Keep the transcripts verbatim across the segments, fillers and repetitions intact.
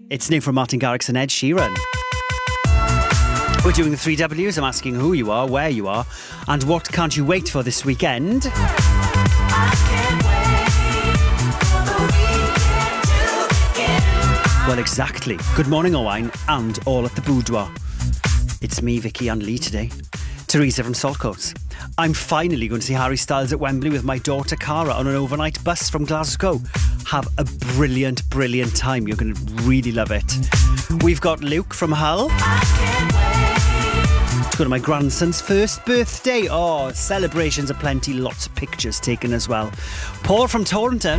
It's new from Martin Garrix and Ed Sheeran. We're doing the three W's. I'm asking who you are, where you are, and what can't you wait for this weekend. Well, exactly. Good morning, Owain, and all at the boudoir. It's me, Vicky, and Lee today. Teresa from Saltcoats. I'm finally going to see Harry Styles at Wembley with my daughter Cara on an overnight bus from Glasgow. Have a brilliant, brilliant time. You're going to really love it. We've got Luke from Hull. To go to my grandson's first birthday. Oh, celebrations aplenty, lots of pictures taken as well. Paul from Taunton.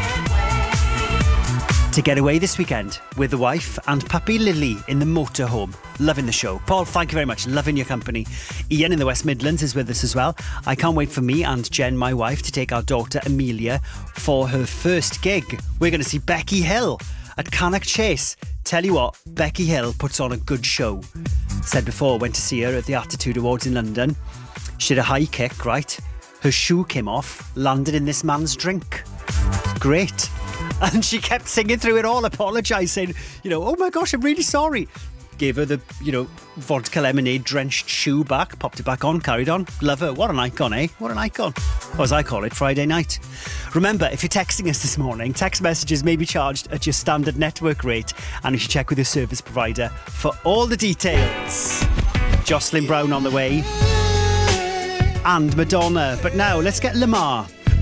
To get away this weekend with the wife and puppy Lily in the motorhome. Loving the show. Paul, thank you very much. Loving your company. Ian in the West Midlands is with us as well. I can't wait for me and Jen, my wife, to take our daughter Amelia for her first gig. We're going to see Becky Hill at Cannock Chase. Tell you what, Becky Hill puts on a good show. Said before, went to see her at the Attitude Awards in London. She did a high kick, right? Her shoe came off, landed in this man's drink. Great. And she kept singing through it all, apologising, you know, oh my gosh, I'm really sorry. Gave her the, you know, vodka lemonade drenched shoe back, popped it back on, carried on. Love her. What an icon, eh? What an icon. Or as I call it, Friday night. Remember, if you're texting us this morning, text messages may be charged at your standard network rate, and you should check with your service provider for all the details. Jocelyn Brown on the way. And Madonna. But now, let's get Lamar.